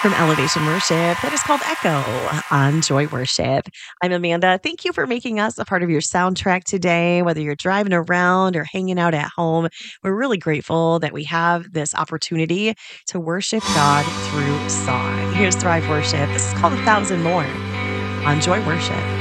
from Elevation Worship that is called Echo on Joy Worship. I'm Amanda. Thank you for making us a part of your soundtrack today, whether you're driving around or hanging out at home. We're really grateful that we have this opportunity to worship God through song. Here's Thrive Worship. This is called A Thousand More on Joy Worship.